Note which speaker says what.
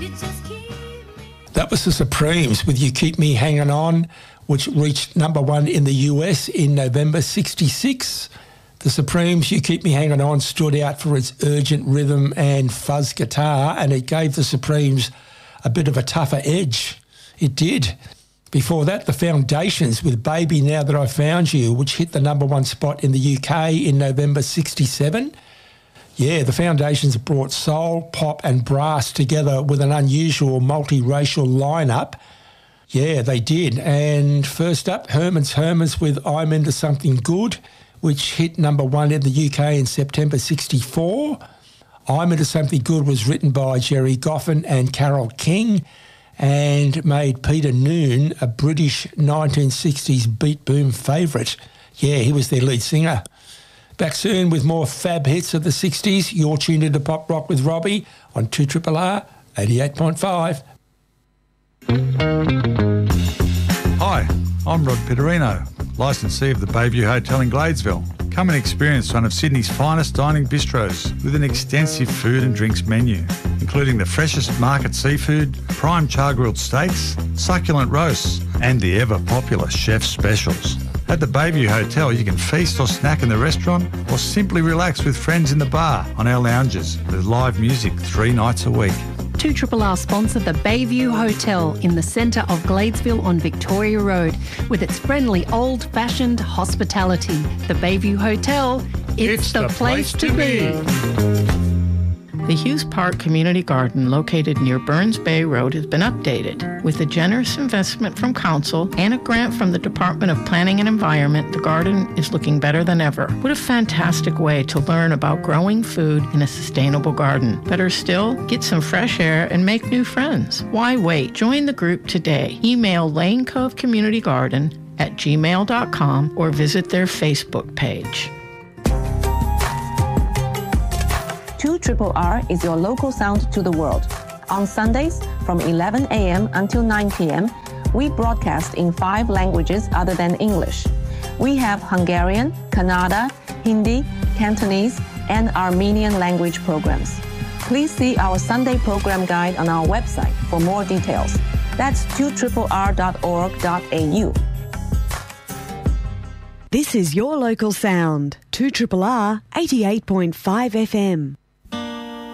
Speaker 1: That was the Supremes with You Keep Me Hanging On, which reached number one in the US in November 66. The Supremes' You Keep Me Hanging On stood out for its urgent rhythm and fuzz guitar, and it gave the Supremes a bit of a tougher edge. It did. Before that, the Foundations with Baby Now That I Found You, which hit the number one spot in the UK in November 67. Yeah, the Foundations brought soul, pop and brass together with an unusual multiracial lineup. Yeah, they did. And first up, Herman's Hermits with I'm Into Something Good, which hit number one in the UK in September 64. I'm Into Something Good was written by Jerry Goffin and Carole King and made Peter Noone a British 1960s beat boom favourite. Yeah, he was their lead singer. Back soon with more fab hits of the 60s. You're tuned into Pop Rock with Robbie on 2RRR 88.5.
Speaker 2: Hi, I'm Rod Pitterino, licensee of the Bayview Hotel in Gladesville. Come and experience one of Sydney's finest dining bistros with an extensive food and drinks menu, including the freshest market seafood, prime char-grilled steaks, succulent roasts, and the ever-popular chef specials. At the Bayview Hotel, you can feast or snack in the restaurant or simply relax with friends in the bar on our lounges with live music 3 nights a week.
Speaker 3: 2RRR sponsor the Bayview Hotel in the centre of Gladesville on Victoria Road with its friendly old-fashioned hospitality. The Bayview Hotel, it's the place to be.
Speaker 4: The Hughes Park Community Garden, located near Burns Bay Road, has been updated. With a generous investment from Council and a grant from the Department of Planning and Environment, the garden is looking better than ever. What a fantastic way to learn about growing food in a sustainable garden. Better still, get some fresh air and make new friends. Why wait? Join the group today. Email Lane Cove Community Garden at gmail.com or visit their Facebook page.
Speaker 5: 2RRR is your local sound to the world. On Sundays from 11 a.m. until 9 p.m., we broadcast in 5 languages other than English. We have Hungarian, Kannada, Hindi, Cantonese, and Armenian language programs. Please see our Sunday program guide on our website for more details. That's 2RRR.org.au.
Speaker 6: This is your local sound, 2RRR 88.5 FM.